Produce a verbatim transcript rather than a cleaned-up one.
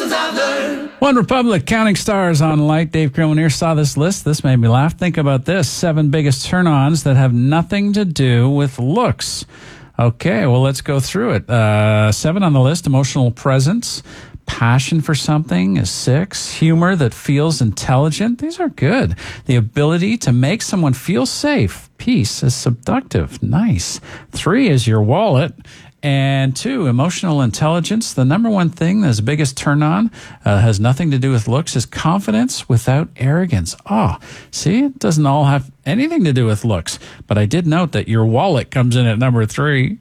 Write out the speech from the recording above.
lessons I've learned. One Republic, Counting Stars on Light. Dave Crillman here saw this list. This made me laugh. Think about this. Seven biggest turn-ons that have nothing to do with looks. Okay, well, let's go through it. Uh, seven on the list, emotional presence. Passion for something is six. Humor that feels intelligent. These are good. The ability to make someone feel safe. Peace is seductive. Nice. Three is your wallet. And two, emotional intelligence. The number one thing that's the biggest turn on uh, has nothing to do with looks is confidence without arrogance. Oh, see, it doesn't all have anything to do with looks. But I did note that your wallet comes in at number three.